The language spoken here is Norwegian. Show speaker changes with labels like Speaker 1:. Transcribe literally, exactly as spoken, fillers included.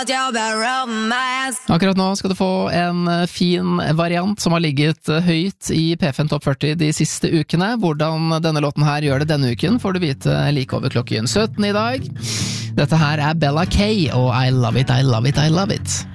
Speaker 1: Akkurat nå skal du få en fin variant som har ligget høyt i P fem Topp førti de siste ukene. Hvordan denne låten her gjør det denne uken får du vite like over klokken sytten i dag. Dette her er Bella K og I Love It, I Love It, I Love It.